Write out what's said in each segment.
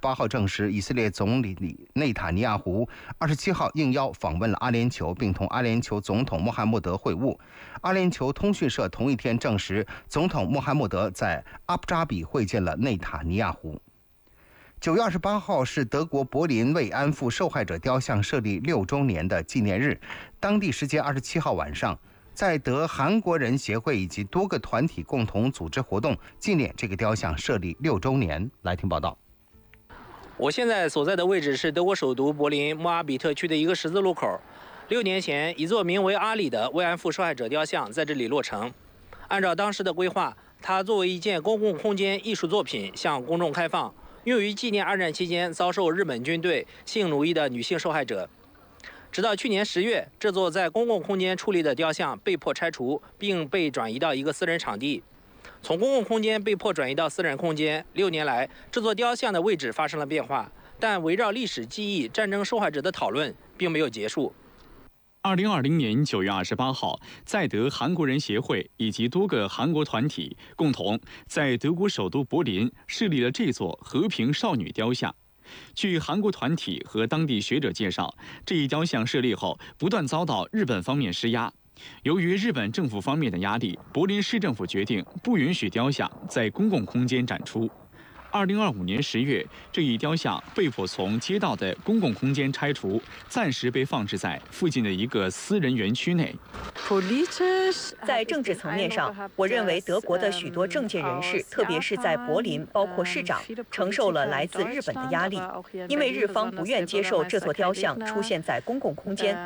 号证实，以色列总理内塔尼亚胡27号应邀访问了阿联酋，并同阿联酋总统穆罕默德会晤。阿联酋通讯社同一天证实，总统穆罕默德在阿布扎比会见了内塔尼亚胡。9月28号是德国柏林慰安妇受害者雕像设立6周年的纪念日，当地时间27号晚上，在德韩国人协会以及多个团体共同组织活动，纪念这个雕像设立6周年。来听报道。 我现在所在的位置是德国首都柏林莫阿比特区的一个十字路口。6年前，一座名为阿里的慰安妇受害者雕像在这里落成。按照当时的规划，它作为一件公共空间艺术作品向公众开放，用于纪念2战期间遭受日本军队性奴役的女性受害者。直到去年10月，这座在公共空间矗立的雕像被迫拆除，并被转移到一个私人场地。从公共空间被迫转移到私人空间，6年来，这座雕像的位置发生了变化，但围绕历史记忆、战争受害者的讨论并没有结束。 2020年9月28号，在德韩国人协会以及多个韩国团体共同在德国首都柏林设立了这座和平少女雕像。据韩国团体和当地学者介绍，这一雕像设立后不断遭到日本方面施压。由于日本政府方面的压力，柏林市政府决定不允许雕像在公共空间展出。2025年10月，这一雕像被迫从街道的公共空间拆除，暂时被放置在附近的一个私人园区内。 在政治层面上，我认为德国的许多政界人士，特别是在柏林，包括市长，承受了来自日本的压力，因为日方不愿接受这座雕像出现在公共空间。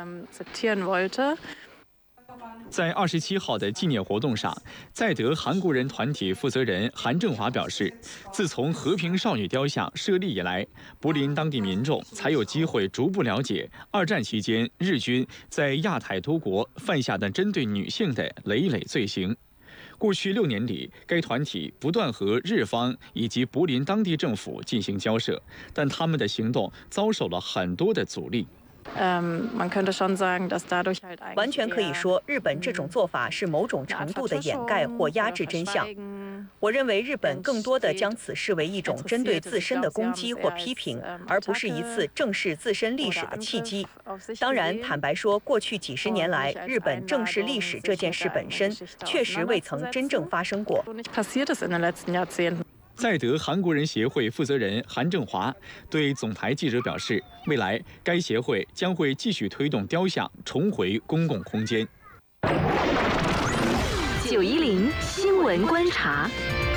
在27号的纪念活动上，在德韩国人团体负责人韩正华表示，自从和平少女雕像设立以来，柏林当地民众才有机会逐步了解2战期间日军在亚太多国犯下的针对女性的累累罪行。过去6年里，该团体不断和日方以及柏林当地政府进行交涉，但他们的行动遭受了很多的阻力。 完全可以说，日本这种做法是某种程度的掩盖或压制真相。我认为日本更多的将此视为一种针对自身的攻击或批评，而不是一次正视自身历史的契机。当然，坦白说，过去几十年来，日本正视历史这件事本身确实未曾真正发生过。 在德韩国人协会负责人韩正华对总台记者表示，未来该协会将会继续推动雕像重回公共空间。 910新闻观察。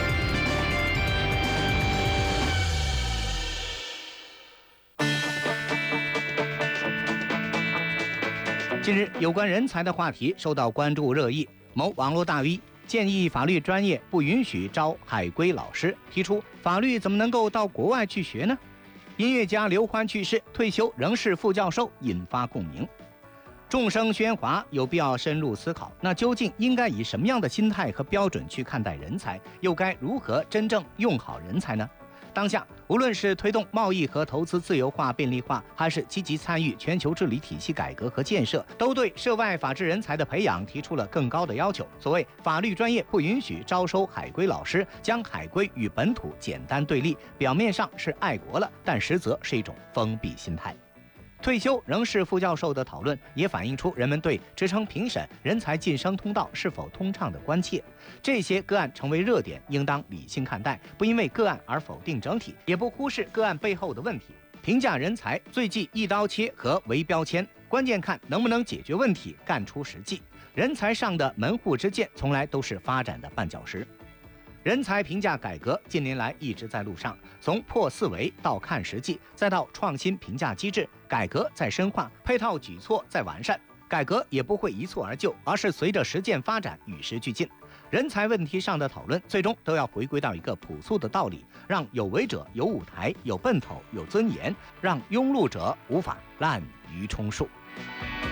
近日，有关人才的话题受到关注热议。某网络大 V 建议法律专业不允许招海归老师，提出法律怎么能够到国外去学呢？音乐家刘欢去世，退休仍是副教授，引发共鸣。众生喧哗，有必要深入思考，那究竟应该以什么样的心态和标准去看待人才，又该如何真正用好人才呢？当下，无论是推动贸易和投资自由化便利化，还是积极参与全球治理体系改革和建设，都对涉外法治人才的培养提出了更高的要求。所谓法律专业不允许招收海归老师，将海归与本土简单对立，表面上是爱国了，但实则是一种封闭心态。退休仍是副教授的讨论，也反映出人们对职称评审、人才晋升通道是否通畅的关切。这些个案成为热点，应当理性看待，不因为个案而否定整体，也不忽视个案背后的问题。评价人才最忌一刀切和唯标签，关键看能不能解决问题，干出实际。人才上的门户之见，从来都是发展的绊脚石。人才评价改革近年来一直在路上，从破思维到看实际，再到创新评价机制，改革在深化，配套举措在完善。改革也不会一蹴而就，而是随着实践发展与时俱进。人才问题上的讨论，最终都要回归到一个朴素的道理，让有为者有舞台、有奔头、有尊严，让庸碌者无法滥竽充数。